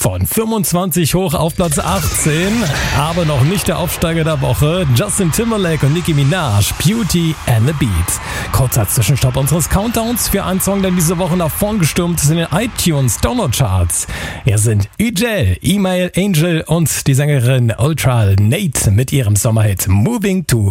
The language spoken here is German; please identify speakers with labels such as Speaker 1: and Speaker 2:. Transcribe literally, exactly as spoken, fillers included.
Speaker 1: Von fünfundzwanzig hoch auf Platz achtzehn, aber noch nicht der Aufsteiger der Woche. Justin Timberlake und Nicki Minaj, Beauty and the Beat. Kurzer Zwischenstopp unseres Countdowns für einen Song, der diese Woche nach vorn gestürmt ist in den iTunes Download-Charts. Hier sind Ijel, Email Angel und die Sängerin Ultra Nate mit ihrem Sommerhit Moving to